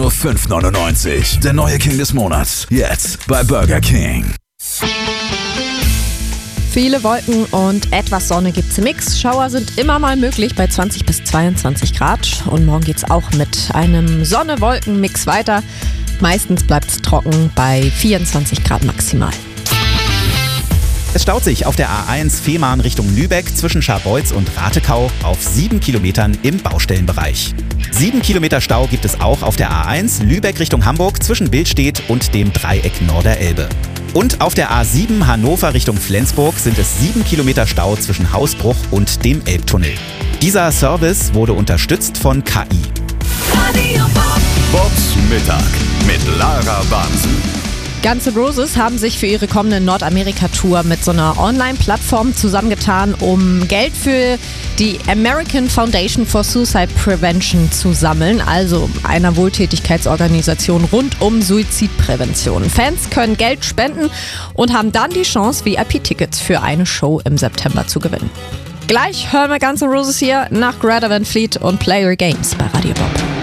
nur 5,99. Der neue King des Monats. Jetzt bei Burger King. Viele Wolken und etwas Sonne gibt's im Mix. Schauer sind immer mal möglich bei 20 bis 22 Grad. Und morgen geht's auch mit einem Sonne-Wolken-Mix weiter. Meistens bleibt's trocken bei 24 Grad maximal. Es staut sich auf der A1 Fehmarn Richtung Lübeck zwischen Scharbeutz und Ratekau auf 7 Kilometern im Baustellenbereich. 7 Kilometer Stau gibt es auch auf der A1 Lübeck Richtung Hamburg zwischen Billstedt und dem Dreieck Norderelbe. Und auf der A7 Hannover Richtung Flensburg sind es 7 Kilometer Stau zwischen Hausbruch und dem Elbtunnel. Dieser Service wurde unterstützt von KI. Bobs Mittag mit Lara Bansen. Guns N' Roses haben sich für ihre kommende Nordamerika-Tour mit so einer Online-Plattform zusammengetan, um Geld für die American Foundation for Suicide Prevention zu sammeln, also einer Wohltätigkeitsorganisation rund um Suizidprävention. Fans können Geld spenden und haben dann die Chance, VIP-Tickets für eine Show im September zu gewinnen. Gleich hören wir Guns N' Roses hier nach Greta Van Fleet und Play Your Games bei Radio Bob.